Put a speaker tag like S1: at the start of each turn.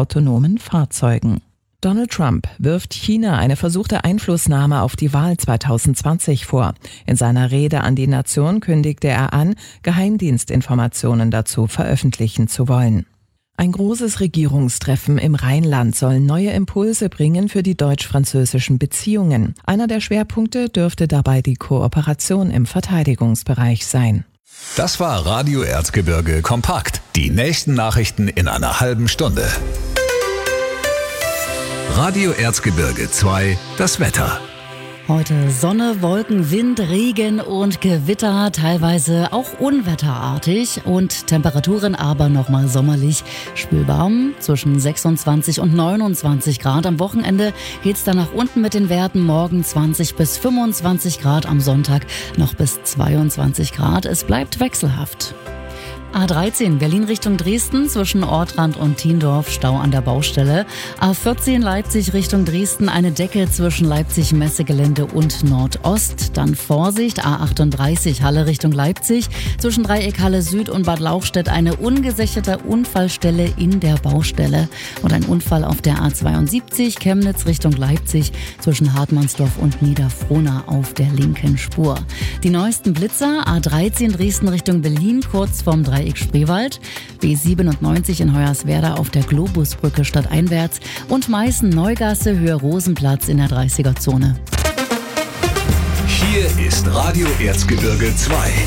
S1: autonomen Fahrzeugen. Donald Trump wirft China eine versuchte Einflussnahme auf die Wahl 2020 vor. In seiner Rede an die Nation kündigte er an, Geheimdienstinformationen dazu veröffentlichen zu wollen. Ein großes Regierungstreffen im Rheinland soll neue Impulse bringen für die deutsch-französischen Beziehungen. Einer der Schwerpunkte dürfte dabei die Kooperation im Verteidigungsbereich sein.
S2: Das war Radio Erzgebirge kompakt. Die nächsten Nachrichten in einer halben Stunde. Radio Erzgebirge 2, das Wetter.
S3: Heute Sonne, Wolken, Wind, Regen und Gewitter, teilweise auch unwetterartig und Temperaturen aber nochmal sommerlich spürbar zwischen 26 und 29 Grad. Am Wochenende geht's dann nach unten mit den Werten, morgen 20 bis 25 Grad, am Sonntag noch bis 22 Grad. Es bleibt wechselhaft. A13 Berlin Richtung Dresden zwischen Ortrand und Thiendorf, Stau an der Baustelle. A14 Leipzig Richtung Dresden, eine Decke zwischen Leipzig-Messegelände und Nordost. Dann Vorsicht, A38 Halle Richtung Leipzig zwischen Dreieck Halle Süd und Bad Lauchstädt, eine ungesicherte Unfallstelle in der Baustelle. Und ein Unfall auf der A72 Chemnitz Richtung Leipzig zwischen Hartmannsdorf und Niederfrohna auf der linken Spur. Die neuesten Blitzer, A13 Dresden Richtung Berlin kurz vorm Dreieck Spreewald, B97 in Hoyerswerda auf der Globusbrücke stadteinwärts und Meißen-Neugasse Höhe Rosenplatz in der 30er-Zone.
S2: Hier ist Radio Erzgebirge 2.